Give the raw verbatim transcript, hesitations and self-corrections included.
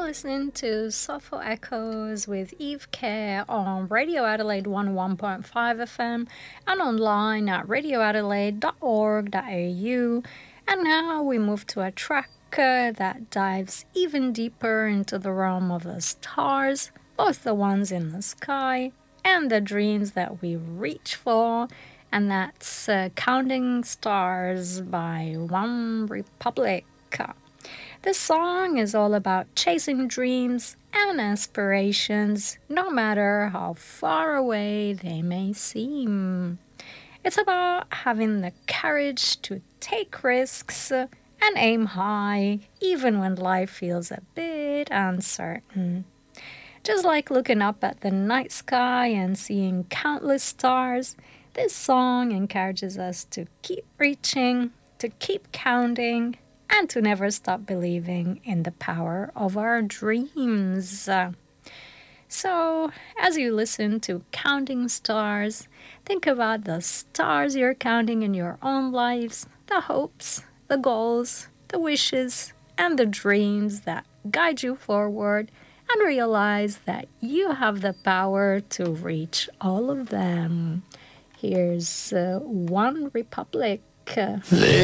listening to Soulful Echoes with Eve Care on Radio Adelaide one oh one point five F M and online at radio adelaide dot org dot a u. And now we move to a track uh, that dives even deeper into the realm of the stars, both the ones in the sky and the dreams that we reach for. And that's uh, Counting Stars by One Republic. This song is all about chasing dreams and aspirations, no matter how far away they may seem. It's about having the courage to take risks and aim high, even when life feels a bit uncertain. Just like looking up at the night sky and seeing countless stars, this song encourages us to keep reaching, to keep counting, and to never stop believing in the power of our dreams. So, as you listen to Counting Stars, think about the stars you're counting in your own lives, the hopes, the goals, the wishes, and the dreams that guide you forward, and realize that you have the power to reach all of them. Here's uh, One Republic.